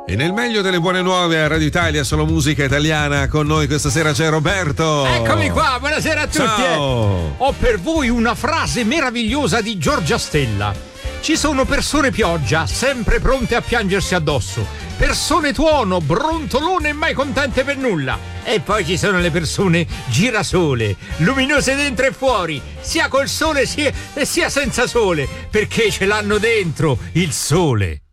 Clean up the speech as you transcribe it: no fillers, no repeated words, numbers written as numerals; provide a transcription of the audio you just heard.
E nel meglio delle buone nuove a Radio Italia, solo musica italiana, con noi questa sera c'è Roberto. Eccomi qua, buonasera a tutti. Ciao. Ho per voi una frase meravigliosa di Giorgia Stella. Ci sono persone pioggia, sempre pronte a piangersi addosso. Persone tuono, brontolone e mai contente per nulla. E poi ci sono le persone girasole, luminose dentro e fuori, sia col sole sia senza sole, perché ce l'hanno dentro il sole.